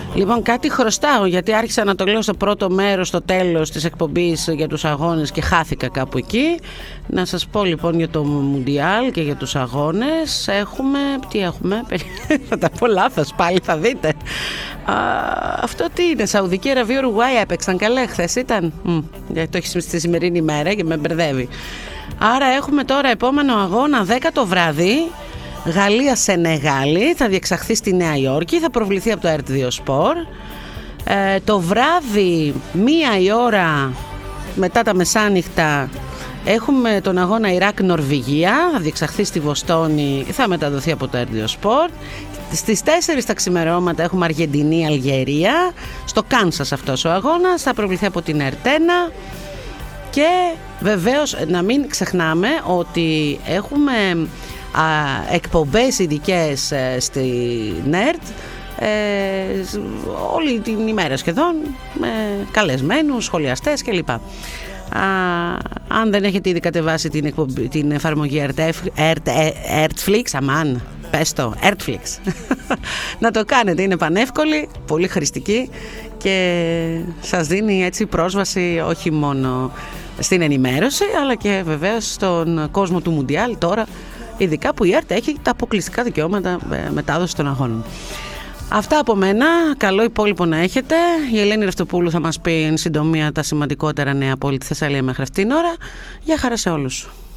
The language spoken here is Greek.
Λοιπόν, κάτι χρωστάω, γιατί άρχισα να το λέω στο πρώτο μέρος, στο τέλος της εκπομπής για τους αγώνες και χάθηκα κάπου εκεί. Να σας πω λοιπόν για το Μουντιάλ και για τους αγώνες. Τι έχουμε? Θα τα πω λάθος πάλι, θα δείτε. Αυτό τι είναι? Σαουδική Αραβία, Ουρουγουάη έπαιξαν καλά χθες, ήταν? Το έχει στη σημερινή ημέρα και με μπερδεύει. Άρα έχουμε τώρα επόμενο αγώνα 10 το βράδυ. Γαλλία-Σενεγάλη, θα διεξαχθεί στη Νέα Υόρκη, θα προβληθεί από το RT2 Sport. Το βράδυ, 1 η ώρα μετά τα μεσάνυχτα, έχουμε τον αγώνα Ιράκ-Νορβηγία, θα διεξαχθεί στη Βοστόνη, θα μεταδοθεί από το RT2 Sport. Στις 4 τα ξημερώματα έχουμε Αργεντινή-Αλγερία, στο Κάνσας αυτός ο αγώνας, θα προβληθεί από την ΕΡΤ1. Και βεβαίως να μην ξεχνάμε ότι έχουμε εκπομπές ειδικές στη ΝΕΡΤ όλη την ημέρα σχεδόν, με καλεσμένους, σχολιαστές κλπ. Αν δεν έχετε ήδη κατεβάσει την εφαρμογή Artflix, αμάν, πες το, Artflix, να το κάνετε, είναι πανεύκολη, πολύ χρηστική και σας δίνει έτσι πρόσβαση όχι μόνο στην ενημέρωση αλλά και βεβαίως στον κόσμο του Μουντιάλ τώρα, ειδικά που η ΕΡΤ έχει τα αποκλειστικά δικαιώματα μετάδοση των αγώνων. Αυτά από μένα, καλό υπόλοιπο να έχετε. Η Ελένη Ρευτοπούλου θα μας πει εν συντομία τα σημαντικότερα νέα από όλη τη Θεσσαλία μέχρι αυτήν την ώρα. Γεια χαρά σε όλους.